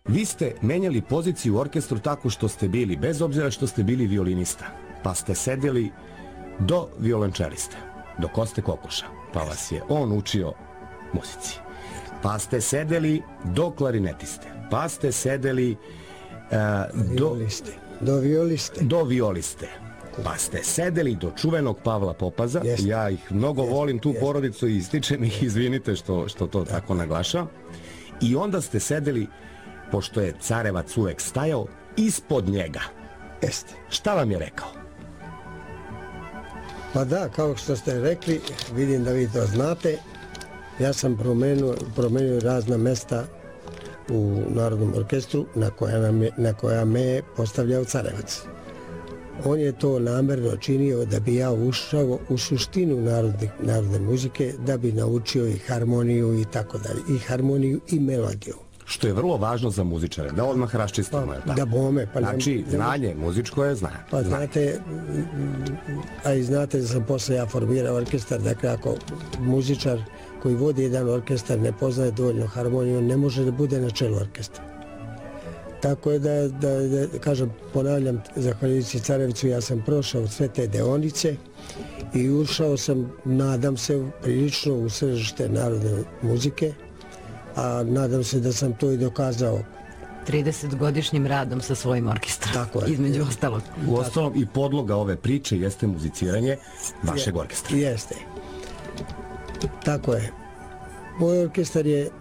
Vi ste menjali poziciju u orkestru tako što ste bili, bez obzira što ste bili violinista, pa ste sedeli do violončeliste, do Koste Kokuša, pa vas je on učio muzici. Pa ste sedeli do klarinetiste, pa ste sedeli do violiste, pa ste sedeli do čuvenog Pavla Popaza. Ja ih mnogo volim, tu porodicu, i ističem ih, izvinite što to tako naglašam. I onda ste sedeli, pošto je Carevac uvek stajao, ispod njega. Šta vam je rekao? Pa da, kao što ste rekli, vidim da vi to znate, ja sam promenio razna mesta u Narodnom orkestru na koja me je postavljao Carevac. On je to namerno činio da bi ja ušao u suštinu narodne muzike, da bi naučio i harmoniju i tako dalje, i harmoniju i melodiju. Što je vrlo važno za muzičare, da odmah raščistimo. Da bome. Znači, znanje muzičko je znanje. Pa znate, a i znate da sam posle ja formirao orkestar, dakle ako muzičar koji vodi jedan orkestar ne poznaje dovoljno harmoniju, ne može da bude na čelu orkestra. Tako je da kažem, ponavljam, zahvaljujući Carevicu, ja sam prošao sve te deonice i ušao sam, nadam se, prilično u sržište narodne muzike, a nadam se da sam to i dokazao. 30-godišnjim radom sa svojim orkestrom, između ostalog. U ostalom i podloga ove priče jeste muziciranje vašeg orkestra. Jeste. Tako je. Moj orkestar je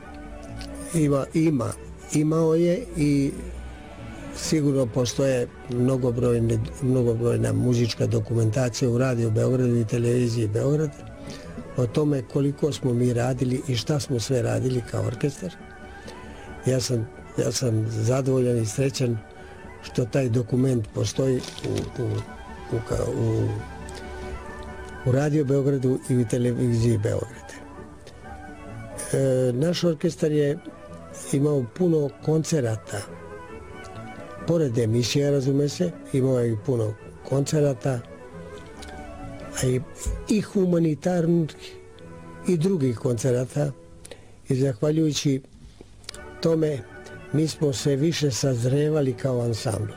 imao je i sigurno postoje mnogobrojna muzička dokumentacija u Radio Beogradu i televiziji Beograd o tome koliko smo mi radili i šta smo sve radili kao orkestar. Ja sam zadovoljan i srećan što taj dokument postoji u Radio Beogradu i u televiziji Beograd. Naš orkestar je imao puno koncerata. Pored emisija, razume se, imao je i puno koncerata, a i humanitarnih i drugih koncerata. I zahvaljujući tome mi smo se više sazrevali kao ansambl.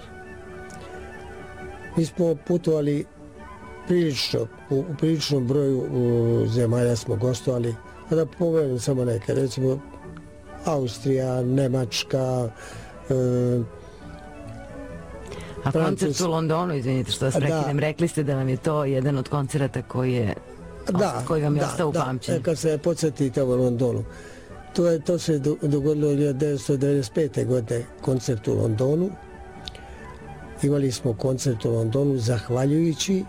Mi smo putovali u priličnom broju zemalja smo gostovali, a da pogledam samo neke, recimo Austrija, Nemačka, a koncert u Londonu, izvinite što vas prekinem, rekli ste da vam je to jedan od koncerata koji vam je ostao u pamćenju. Da, kad se podsjetite u Londonu. To se dogodilo 1995. godine, koncert u Londonu. Imali smo koncert u Londonu zahvaljujući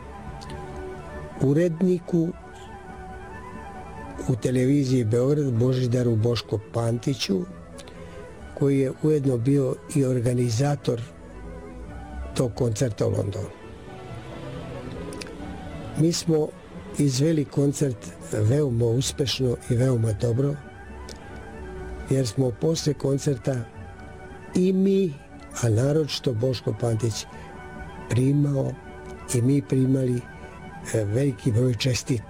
uredniku u televiziji Beograd, Božidaru Boško Pantiću, koji je ujedno bio i organizator tog koncerta u Londonu. Mi smo izveli koncert veoma uspešno i veoma dobro, jer smo posle koncerta i mi, a naročito Boško Pantić, primao i mi primali veliki broj čestiti.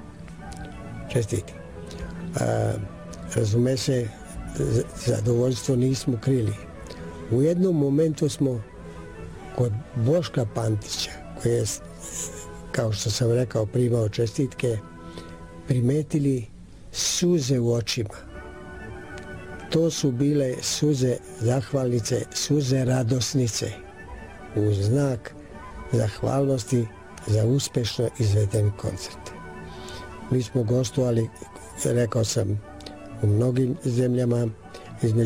Razume se, zadovoljstvo nismo krili. U jednom momentu smo kod Boška Pantića, koji je, kao što sam rekao, primao čestitke, primetili suze u očima. To su bile suze zahvalnice, suze radosnice, u znak zahvalnosti za uspešno izveden koncert. Mi smo gostovali, rekao sam, u mnogim zemljama, između